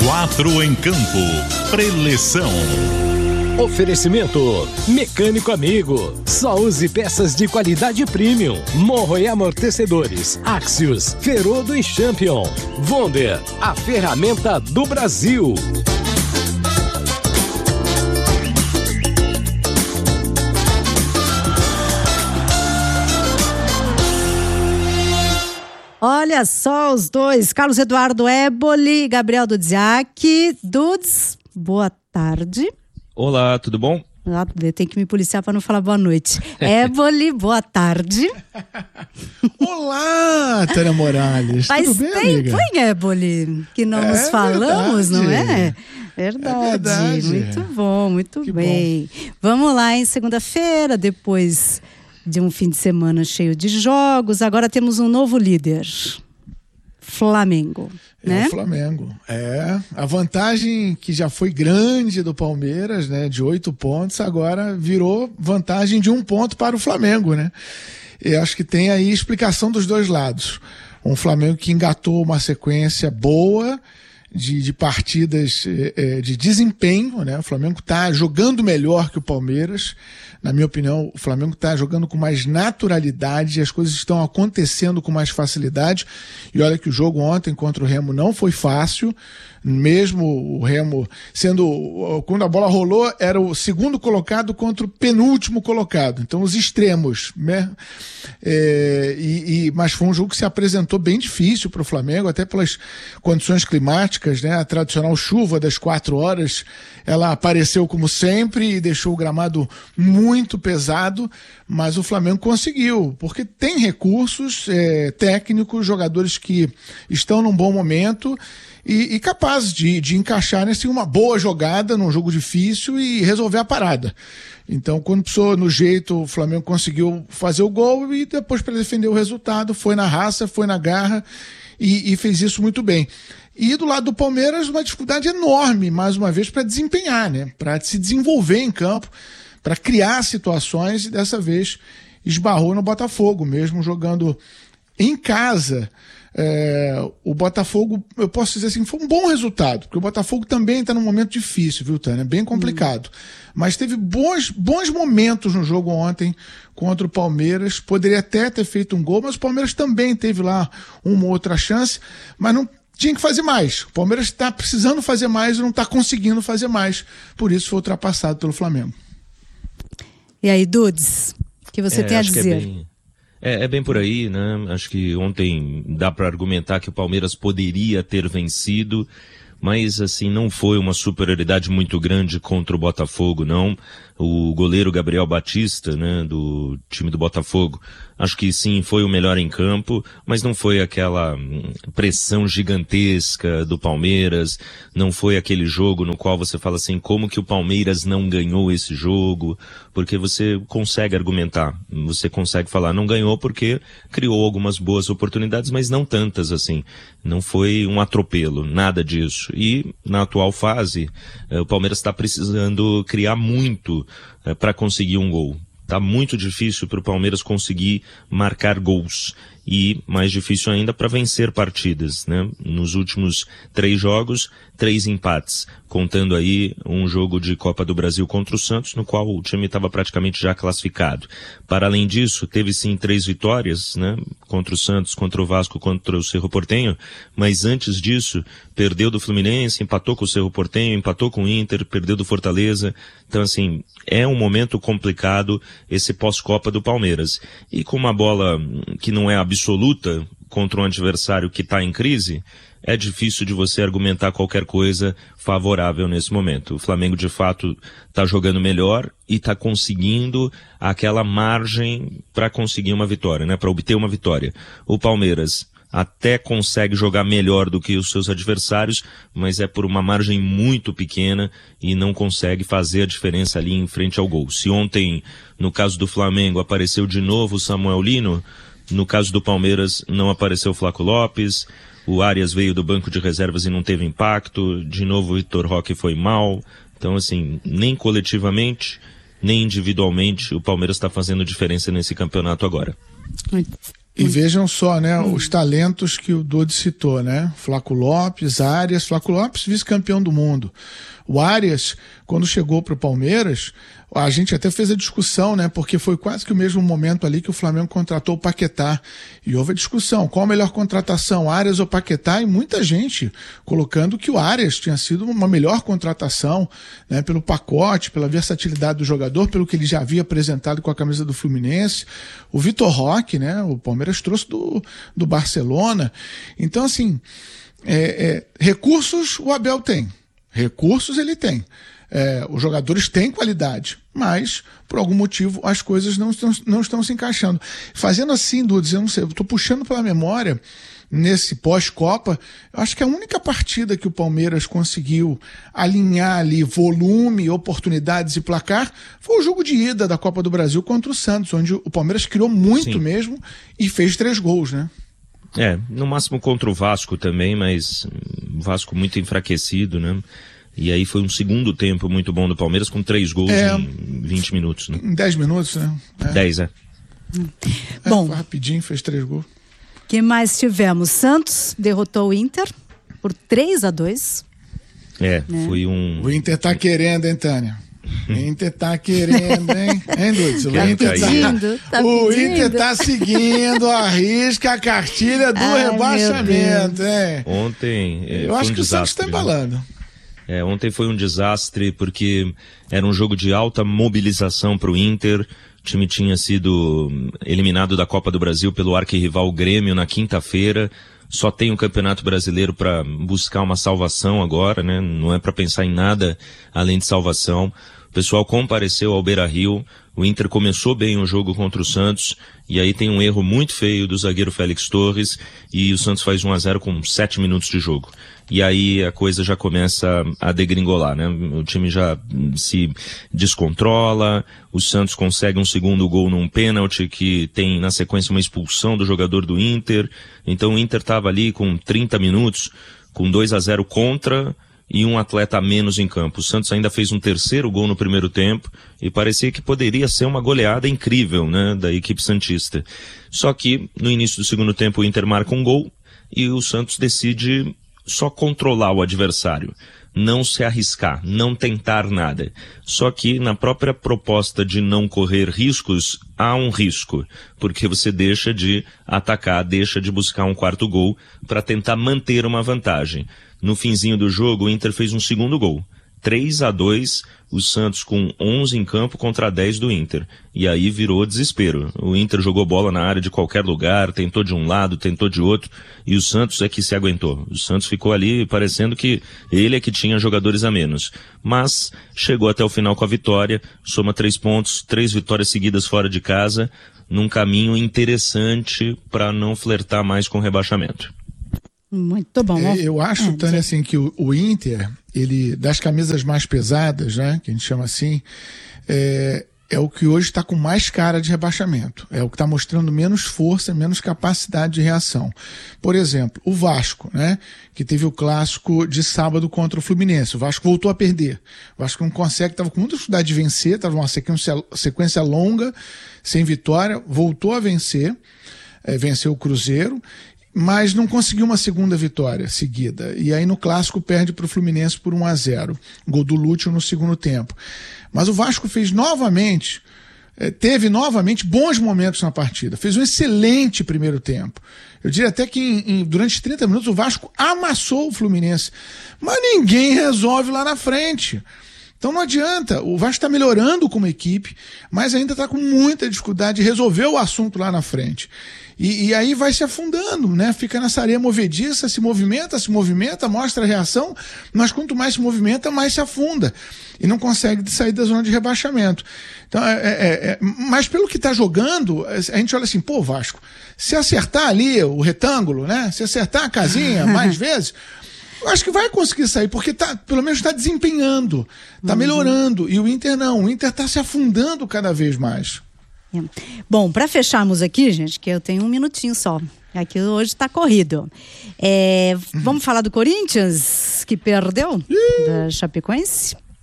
Quatro em campo. Preleção. Oferecimento Mecânico Amigo. Só use peças de qualidade premium. Morro e amortecedores. Axios, Ferodo e Champion. Wonder, a ferramenta do Brasil. Olha só os dois, Carlos Eduardo Éboli, Gabriel Dudziak. Dudes, boa tarde. Olá, tudo bom? Tem que me policiar para não falar boa noite. Éboli, boa tarde. Olá, Tânia Morales. Tudo bem, amiga? Faz tempo, hein, Éboli, que não nos falamos, verdade. não é? Verdade. Muito bom, muito que bem. Bom. Vamos lá, em segunda-feira, depois de um fim de semana cheio de jogos, agora temos um novo líder. Flamengo, né? O Flamengo. A vantagem que já foi grande do Palmeiras, né, de 8 pontos, agora virou vantagem de 1 ponto para o Flamengo, né? Eu acho que tem aí explicação dos dois lados. Um Flamengo que engatou uma sequência boa de partidas de desempenho, né? O Flamengo está jogando melhor que o Palmeiras. Na minha opinião, o Flamengo está jogando com mais naturalidade, as coisas estão acontecendo com mais facilidade. E olha que o jogo ontem contra o Remo não foi fácil, mesmo o Remo sendo, quando a bola rolou, era o segundo colocado contra o penúltimo colocado. Então, os extremos, né? Mas foi um jogo que se apresentou bem difícil para o Flamengo, até pelas condições climáticas, né? A tradicional chuva das 4 horas, ela apareceu como sempre e deixou o gramado muito pesado, mas o Flamengo conseguiu, porque tem recursos técnicos, jogadores que estão num bom momento e capazes de encaixar uma boa jogada num jogo difícil e resolver a parada. Então, quando precisou no jeito, o Flamengo conseguiu fazer o gol e depois, para defender o resultado, foi na raça, foi na garra e fez isso muito bem. E do lado do Palmeiras, uma dificuldade enorme, mais uma vez, para desempenhar, né? Para se desenvolver em campo, para criar situações, e dessa vez esbarrou no Botafogo, mesmo jogando em casa. O Botafogo, eu posso dizer assim, foi um bom resultado, porque o Botafogo também está num momento difícil, viu, Tânia? Bem complicado. Mas teve bons momentos no jogo ontem contra o Palmeiras. Poderia até ter feito um gol, mas o Palmeiras também teve lá uma outra chance, mas não tinha que fazer mais. O Palmeiras está precisando fazer mais e não está conseguindo fazer mais. Por isso foi ultrapassado pelo Flamengo. E aí, Dudes, o que você tem a dizer? É bem por aí, né? Acho que ontem dá para argumentar que o Palmeiras poderia ter vencido, mas assim, não foi uma superioridade muito grande contra o Botafogo, não. O goleiro Gabriel Batista, né, do time do Botafogo, acho que sim, foi o melhor em campo, mas não foi aquela pressão gigantesca do Palmeiras, não foi aquele jogo no qual você fala assim, como que o Palmeiras não ganhou esse jogo, porque você consegue argumentar, você consegue falar, não ganhou porque criou algumas boas oportunidades, mas não tantas assim, não foi um atropelo, nada disso. E na atual fase, o Palmeiras está precisando criar muito para conseguir um gol. Tá muito difícil para o Palmeiras conseguir marcar gols e mais difícil ainda para vencer partidas, né? Nos últimos 3 jogos, 3 empates, contando aí um jogo de Copa do Brasil contra o Santos, no qual o time estava praticamente já classificado. Para além disso, teve sim 3 vitórias, né? Contra o Santos, contra o Vasco, contra o Cerro Porteño, mas antes disso, perdeu do Fluminense, empatou com o Cerro Porteño, empatou com o Inter, perdeu do Fortaleza. Então, assim, é um momento complicado esse pós-Copa do Palmeiras. E com uma bola que não é absoluta contra um adversário que está em crise, é difícil de você argumentar qualquer coisa favorável nesse momento. O Flamengo, de fato, está jogando melhor e está conseguindo aquela margem para conseguir uma vitória, né? Para obter uma vitória. O Palmeiras até consegue jogar melhor do que os seus adversários, mas é por uma margem muito pequena e não consegue fazer a diferença ali em frente ao gol. Se ontem, no caso do Flamengo, apareceu de novo o Samuel Lino, no caso do Palmeiras não apareceu o Flaco Lopes, o Arias veio do banco de reservas e não teve impacto, de novo o Vitor Roque foi mal. Então, assim, nem coletivamente, nem individualmente o Palmeiras está fazendo diferença nesse campeonato agora. E vejam só, né, os talentos que o Dodi citou, né? Flaco Lopes, Arias. Flaco Lopes, vice-campeão do mundo. O Arias, quando chegou para o Palmeiras, a gente até fez a discussão, né? Porque foi quase que o mesmo momento ali que o Flamengo contratou o Paquetá. E houve a discussão, qual a melhor contratação, Arias ou Paquetá? E muita gente colocando que o Arias tinha sido uma melhor contratação, né? Pelo pacote, pela versatilidade do jogador, pelo que ele já havia apresentado com a camisa do Fluminense. O Vitor Roque, né? O Palmeiras trouxe do Barcelona. Então, assim, recursos o Abel tem. Recursos ele tem. Os jogadores têm qualidade, mas por algum motivo as coisas não estão se encaixando. Fazendo assim, Dudes, eu não sei, eu estou puxando pela memória, nesse pós-Copa, eu acho que a única partida que o Palmeiras conseguiu alinhar ali volume, oportunidades e placar foi o jogo de ida da Copa do Brasil contra o Santos, onde o Palmeiras criou muito mesmo e fez 3 gols, né? No máximo contra o Vasco também, mas o Vasco muito enfraquecido, né? E aí foi um segundo tempo muito bom do Palmeiras, com 3 gols em 20 minutos, né? Em 10 minutos, né? 10, Bom, foi rapidinho, fez 3 gols. O que mais tivemos? Santos derrotou o Inter por 3-2. Foi um... O Inter tá querendo, hein, Tânia? O Inter tá querendo, hein? Hein, Dudes? O Inter tá seguindo a risca a cartilha do rebaixamento, hein? Ontem eu acho que o Santos tá embalando. Ontem foi um desastre porque era um jogo de alta mobilização para o Inter. O time tinha sido eliminado da Copa do Brasil pelo arquirrival Grêmio na quinta-feira. Só tem o Campeonato Brasileiro para buscar uma salvação agora, né? Não é para pensar em nada além de salvação. O pessoal compareceu ao Beira-Rio. O Inter começou bem o jogo contra o Santos, e aí tem um erro muito feio do zagueiro Félix Torres, e o Santos faz 1-0 com 7 minutos de jogo. E aí a coisa já começa a degringolar, né? O time já se descontrola, o Santos consegue um segundo gol num pênalti que tem na sequência uma expulsão do jogador do Inter. Então o Inter estava ali com 30 minutos, com 2-0 contra e um atleta a menos em campo. O Santos ainda fez um terceiro gol no primeiro tempo e parecia que poderia ser uma goleada incrível, né, da equipe santista. Só que no início do segundo tempo o Inter marca um gol e o Santos decide só controlar o adversário, não se arriscar, não tentar nada. Só que na própria proposta de não correr riscos, há um risco, porque você deixa de atacar, deixa de buscar um quarto gol para tentar manter uma vantagem. No finzinho do jogo, o Inter fez um segundo gol. 3-2, o Santos com 11 em campo contra 10 do Inter. E aí virou desespero. O Inter jogou bola na área de qualquer lugar, tentou de um lado, tentou de outro, e o Santos é que se aguentou. O Santos ficou ali parecendo que ele é que tinha jogadores a menos. Mas chegou até o final com a vitória, soma 3 pontos, 3 vitórias seguidas fora de casa, num caminho interessante para não flertar mais com o rebaixamento. Muito bom. Eu acho, Tânia, assim, que o Inter, ele, das camisas mais pesadas, né, que a gente chama assim, é o que hoje está com mais cara de rebaixamento. É o que está mostrando menos força, menos capacidade de reação. Por exemplo, o Vasco, né, que teve o clássico de sábado contra o Fluminense. O Vasco voltou a perder. O Vasco não consegue, estava com muita dificuldade de vencer, estava uma sequência longa, sem vitória, voltou a vencer, venceu o Cruzeiro, mas não conseguiu uma segunda vitória seguida. E aí no clássico perde para o Fluminense por 1-0. Gol do Lúcio no segundo tempo. Mas o Vasco teve novamente bons momentos na partida. Fez um excelente primeiro tempo. Eu diria até que durante 30 minutos o Vasco amassou o Fluminense. Mas ninguém resolve lá na frente. Então não adianta, o Vasco está melhorando como equipe, mas ainda está com muita dificuldade de resolver o assunto lá na frente. E aí vai se afundando, né? Fica nessa areia movediça, se movimenta, mostra a reação, mas quanto mais se movimenta, mais se afunda. E não consegue sair da zona de rebaixamento. Então, mas pelo que está jogando, a gente olha assim, pô, Vasco, se acertar ali o retângulo, né? Se acertar a casinha mais vezes, eu acho que vai conseguir sair, porque pelo menos está desempenhando, está melhorando. E o Inter não, o Inter está se afundando cada vez mais. Bom, para fecharmos aqui, gente, que eu tenho um minutinho só. Aqui hoje está corrido. Vamos falar do Corinthians, que perdeu da Chapecoense?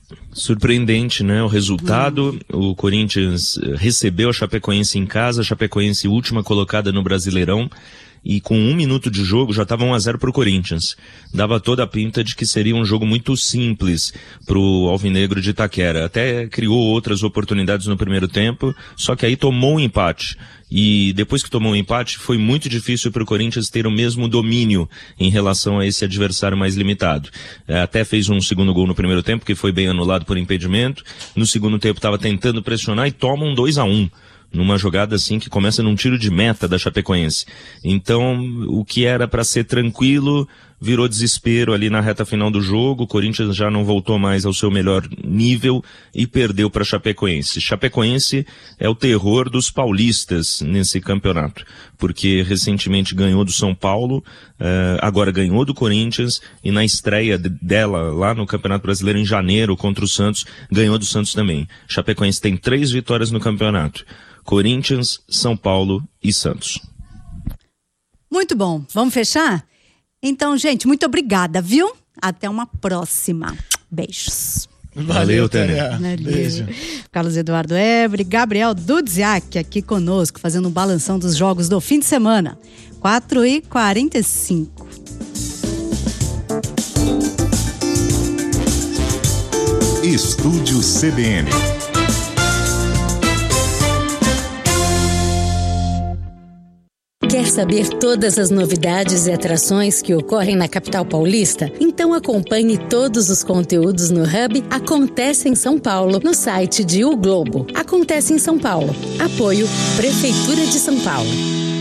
Surpreendente, né? O resultado, o Corinthians recebeu a Chapecoense em casa, a Chapecoense última colocada no Brasileirão, e com 1 minuto de jogo já estava 1-0 para o Corinthians. Dava toda a pinta de que seria um jogo muito simples para o Alvinegro de Itaquera. Até criou outras oportunidades no primeiro tempo, só que aí tomou um empate. E depois que tomou um empate, foi muito difícil para o Corinthians ter o mesmo domínio em relação a esse adversário mais limitado. Até fez um segundo gol no primeiro tempo, que foi bem anulado por impedimento. No segundo tempo estava tentando pressionar e toma um 2-1. Numa jogada assim que começa num tiro de meta da Chapecoense. Então, o que era para ser tranquilo virou desespero ali na reta final do jogo. O Corinthians já não voltou mais ao seu melhor nível e perdeu para a Chapecoense. Chapecoense é o terror dos paulistas nesse campeonato, porque recentemente ganhou do São Paulo, agora ganhou do Corinthians, e na estreia dela lá no Campeonato Brasileiro em janeiro contra o Santos, ganhou do Santos também. Chapecoense tem 3 vitórias no campeonato: Corinthians, São Paulo e Santos. Muito bom. Vamos fechar? Então, gente, muito obrigada, viu? Até uma próxima. Beijos. Valeu, Tânia. Beijo. Carlos Eduardo Évora e Gabriel Dudziak aqui conosco, fazendo um balanção dos jogos do fim de semana. 4h45. Estúdio CBN. Quer saber todas as novidades e atrações que ocorrem na capital paulista? Então acompanhe todos os conteúdos no Hub Acontece em São Paulo, no site de O Globo. Acontece em São Paulo. Apoio Prefeitura de São Paulo.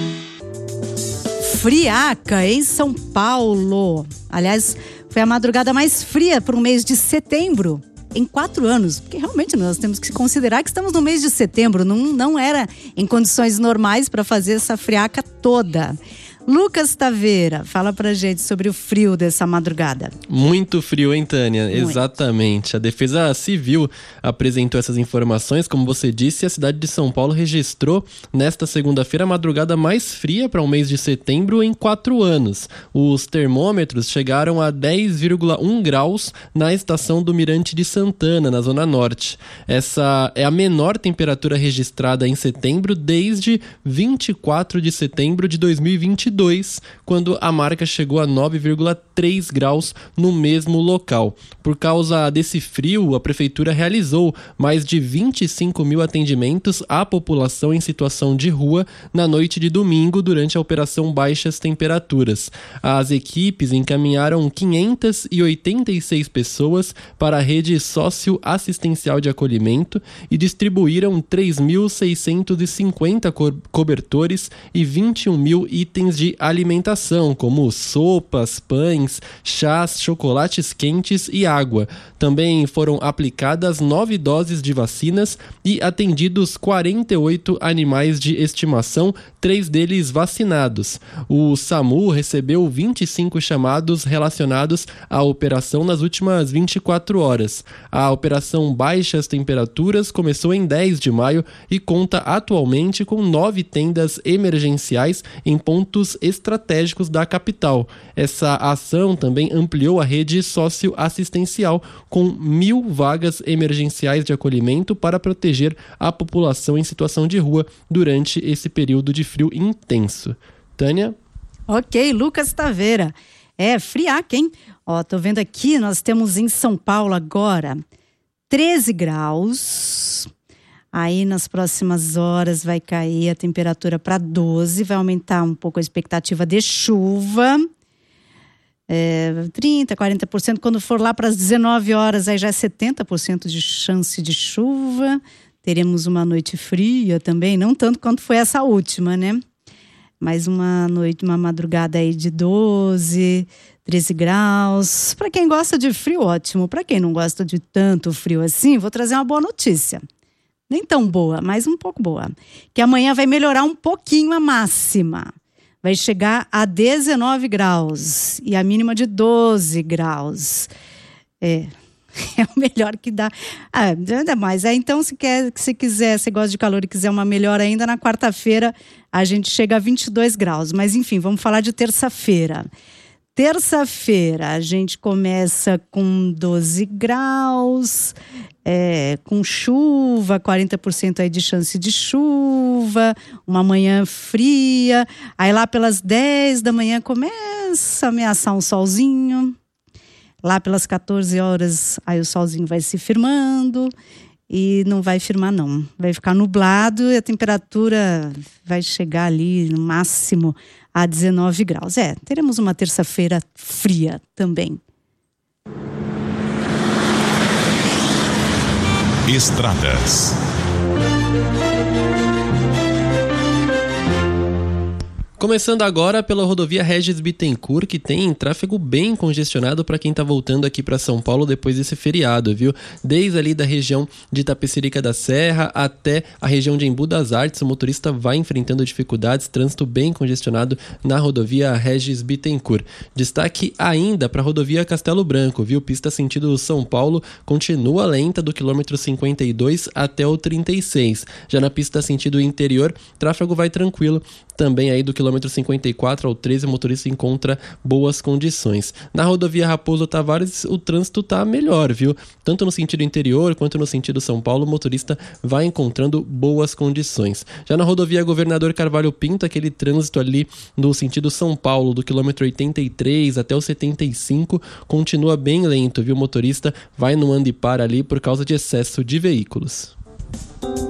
Friaca em São Paulo. Aliás, foi a madrugada mais fria para o mês de setembro em 4 anos, porque realmente nós temos que considerar que estamos no mês de setembro, não era em condições normais para fazer essa friaca toda. Lucas Taveira, fala pra gente sobre o frio dessa madrugada. Muito frio, hein, Tânia? Muito. Exatamente. A Defesa Civil apresentou essas informações. Como você disse, a cidade de São Paulo registrou nesta segunda-feira a madrugada mais fria para o mês de setembro em 4 anos. Os termômetros chegaram a 10,1 graus na estação do Mirante de Santana, na Zona Norte. Essa é a menor temperatura registrada em setembro desde 24 de setembro de 2022. Quando a marca chegou a 9,3 graus no mesmo local. Por causa desse frio, a prefeitura realizou mais de 25 mil atendimentos à população em situação de rua na noite de domingo durante a Operação Baixas Temperaturas. As equipes encaminharam 586 pessoas para a rede socioassistencial de acolhimento e distribuíram 3.650 cobertores e 21 mil itens de alimentação, como sopas, pães, chás, chocolates quentes e água. Também foram aplicadas 9 doses de vacinas e atendidos 48 animais de estimação, 3 deles vacinados. O SAMU recebeu 25 chamados relacionados à operação nas últimas 24 horas. A Operação Baixas Temperaturas começou em 10 de maio e conta atualmente com 9 tendas emergenciais em pontos estratégicos da capital. Essa ação também ampliou a rede socioassistencial com 1.000 vagas emergenciais de acolhimento para proteger a população em situação de rua durante esse período de frio intenso. Tânia? Ok, Lucas Taveira. É, friaca, hein? Ó, tô vendo aqui, nós temos em São Paulo agora 13 graus. Aí nas próximas horas vai cair a temperatura para 12, vai aumentar um pouco a expectativa de chuva. 30%, 40%. Quando for lá para as 19 horas, aí já é 70% de chance de chuva. Teremos uma noite fria também, não tanto quanto foi essa última, né? Mas uma noite, uma madrugada aí de 12, 13 graus. Para quem gosta de frio, ótimo. Para quem não gosta de tanto frio assim, vou trazer uma boa notícia. Nem tão boa, mas um pouco boa. Que amanhã vai melhorar um pouquinho a máxima. Vai chegar a 19 graus e a mínima de 12 graus. É o melhor que dá. Ainda mais. Então, se quiser, se gosta de calor e quiser uma melhor ainda, na quarta-feira a gente chega a 22 graus. Mas enfim, vamos falar de terça-feira. terça-feira a gente começa com 12 graus, com chuva, 40% aí de chance de chuva, uma manhã fria. Aí lá pelas 10 da manhã começa a ameaçar um solzinho. Lá pelas 14 horas aí o solzinho vai se firmando e não vai firmar não. Vai ficar nublado e a temperatura vai chegar ali no máximo a 19 graus. Teremos uma terça-feira fria também. Estradas. Começando agora pela rodovia Regis Bittencourt, que tem tráfego bem congestionado para quem está voltando aqui para São Paulo depois desse feriado, viu? Desde ali da região de Itapecerica da Serra até a região de Embu das Artes, o motorista vai enfrentando dificuldades, trânsito bem congestionado na rodovia Regis Bittencourt. Destaque ainda para a rodovia Castelo Branco, viu? Pista sentido São Paulo continua lenta do quilômetro 52 até o 36. Já na pista sentido interior, tráfego vai tranquilo. Também aí do quilômetro 54 ao 13, o motorista encontra boas condições. Na rodovia Raposo Tavares, o trânsito tá melhor, viu? Tanto no sentido interior quanto no sentido São Paulo, o motorista vai encontrando boas condições. Já na rodovia Governador Carvalho Pinto, aquele trânsito ali no sentido São Paulo, do quilômetro 83 até o 75, continua bem lento, viu? O motorista vai no anda e para ali por causa de excesso de veículos.